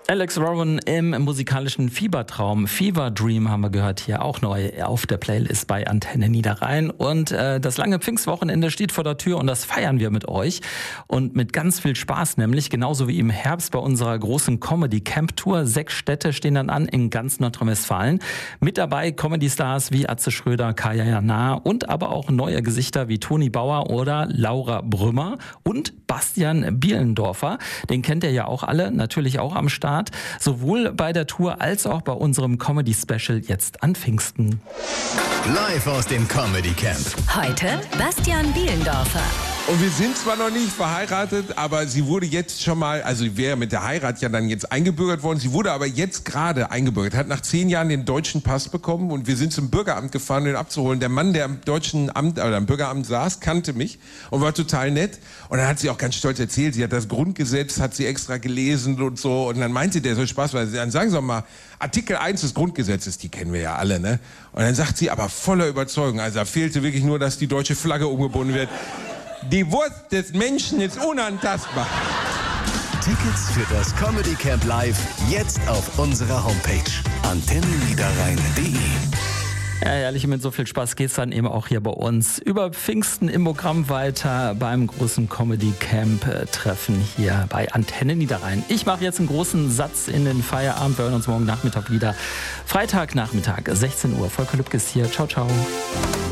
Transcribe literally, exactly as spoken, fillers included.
Alex Warren im musikalischen Fiebertraum. Fever Dream haben wir gehört, hier auch neu auf der Playlist bei Antenne Niederrhein. Und äh, das lange Pfingstwochenende steht vor der Tür und das feiern wir mit euch. Und mit ganz viel Spaß nämlich, genauso wie im Herbst bei unserer großen Comedy-Camp-Tour. Sechs Städte stehen dann an in ganz Nordrhein-Westfalen. Mit dabei Comedy-Stars wie Atze Schröder, Kaya Jana und aber auch neue Gesichter wie Toni Bauer oder Laura Brümmer und Bastian Bielendorfer. Den kennt ihr ja auch alle, natürlich auch am Start. Sowohl bei der Tour als auch bei unserem Comedy-Special jetzt an Pfingsten. Live aus dem Comedy Camp. Heute Bastian Bielendorfer. Und wir sind zwar noch nicht verheiratet, aber sie wurde jetzt schon mal, also wäre mit der Heirat ja dann jetzt eingebürgert worden. Sie wurde aber jetzt gerade eingebürgert, hat nach zehn Jahren den deutschen Pass bekommen und wir sind zum Bürgeramt gefahren, um ihn abzuholen. Der Mann, der am deutschen Amt, oder am Bürgeramt saß, kannte mich und war total nett. Und dann hat sie auch ganz stolz erzählt, sie hat das Grundgesetz, hat sie extra gelesen und so. Und dann meinte der so Spaß, weil dann sagen Sie doch mal, Artikel eins des Grundgesetzes, die kennen wir ja alle, ne? Und dann sagt sie aber voller Überzeugung, also da fehlte wirklich nur, dass die deutsche Flagge umgebunden wird. Die Wurst des Menschen ist unantastbar. Tickets für das Comedy Camp Live jetzt auf unserer Homepage antenne niederrhein punkt de. Ja, ehrlich, mit so viel Spaß geht's dann eben auch hier bei uns über Pfingsten im Programm weiter beim großen Comedy Camp Treffen hier bei Antenne Niederrhein. Ich mache jetzt einen großen Satz in den Feierabend. Wir hören uns morgen Nachmittag wieder. Freitagnachmittag, sechzehn Uhr. Volker Lübke ist hier. Ciao, ciao.